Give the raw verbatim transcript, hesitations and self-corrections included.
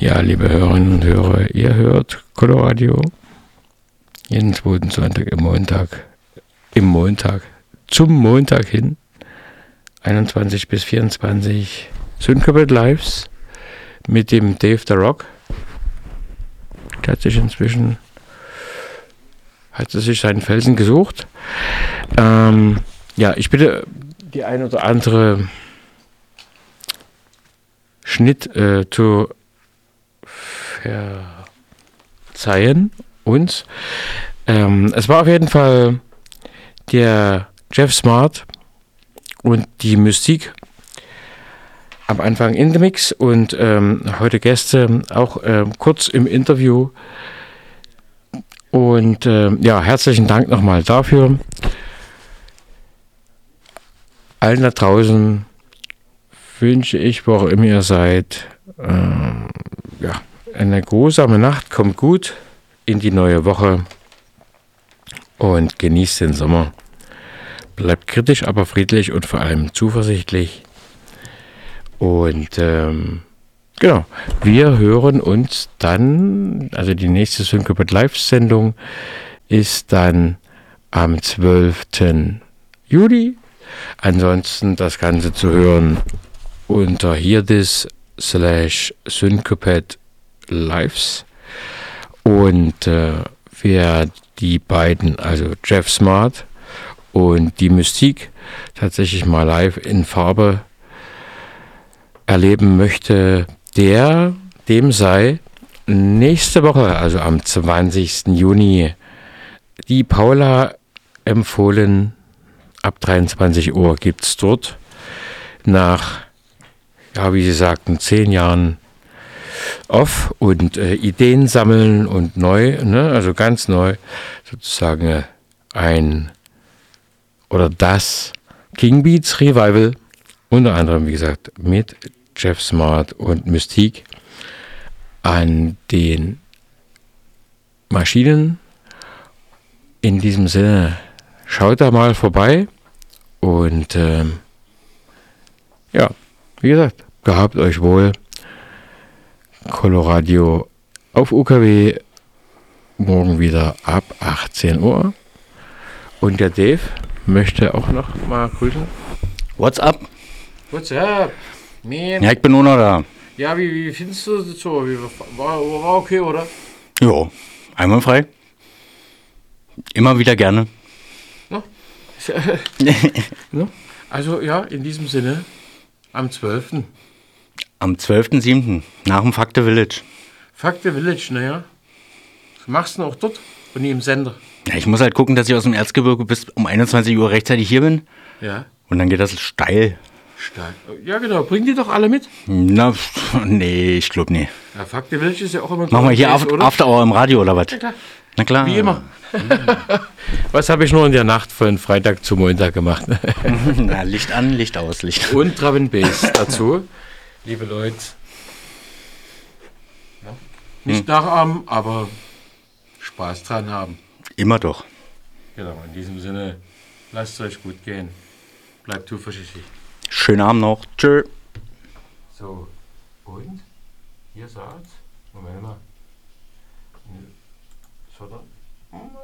Ja, liebe Hörerinnen und Hörer, ihr hört Coloradio jeden zweiten Sonntag im Montag, im Montag, zum Montag hin, einundzwanzig bis vierundzwanzig Syncopate Lives mit dem Dave the Rock. Der hat sich inzwischen, hat er sich seinen Felsen gesucht. Ähm, ja, ich bitte die ein oder andere Schnitt äh, zu verzeihen uns. Ähm, es war auf jeden Fall der Jeff Smart und die Mystik am Anfang in the Mix und ähm, heute Gäste auch ähm, kurz im Interview. Und ähm, ja, herzlichen Dank nochmal dafür. Allen da draußen wünsche ich, wo auch immer ihr seid, ähm, ja, eine geruhsame Nacht, kommt gut in die neue Woche und genießt den Sommer. Bleibt kritisch, aber friedlich und vor allem zuversichtlich. Und ähm, genau, wir hören uns dann, also die nächste Syncopate Live-Sendung ist dann am zwölften Juli. Ansonsten das Ganze zu hören unter Hearthis slash Syncopate Lives. Und äh, wer die beiden, also Jeff Smart und die Mystik, tatsächlich mal live in Farbe erleben möchte, der, dem sei nächste Woche, also am zwanzigsten Juni, die Paula empfohlen. Ab dreiundzwanzig Uhr gibt es dort nach, ja, wie Sie sagten, zehn Jahren off und äh, Ideen sammeln und neu, ne, also ganz neu, sozusagen äh, ein oder das King Beats Revival, unter anderem, wie gesagt, mit Jeff Smart und Mystique an den Maschinen. In diesem Sinne, schaut da mal vorbei und ähm, ja, wie gesagt, gehabt euch wohl. Coloradio auf U K W morgen wieder ab achtzehn Uhr. Und der Dave möchte auch noch mal grüßen. What's up? What's up, man? Ja, ich bin nur noch da. Ja, wie, wie findest du das so? Wie, war, war okay, oder? Jo, einwandfrei. Immer wieder gerne. No? No? Also ja, in diesem Sinne, am zwölften Am zwölften siebten nach dem Fuck the Village. Fuck the Village, naja. Was machst du denn auch dort und nie im Sender? Ja, ich muss halt gucken, dass ich aus dem Erzgebirge bis um einundzwanzig Uhr rechtzeitig hier bin. Ja. Und dann geht das steil. Steil. Ja, genau. Bring die doch alle mit. Na, pff, nee, ich glaube nicht. Ja, Fuck the Village ist ja auch immer... Machen wir hier Case, After, After Hour im Radio oder was? Ja, klar. Na klar. Wie immer. Was habe ich nur in der Nacht von Freitag zu Montag gemacht? Na, Licht an, Licht aus, Licht. Und Drum and Bass dazu. Liebe Leute. Ja. Nicht hm. nachahmen, aber Spaß dran haben. Immer doch. Genau, in diesem Sinne, lasst es euch gut gehen. Bleibt zuversichtlich. Schönen Abend noch. Tschö. So, und? Ihr sagt, Moment mal. So, dann.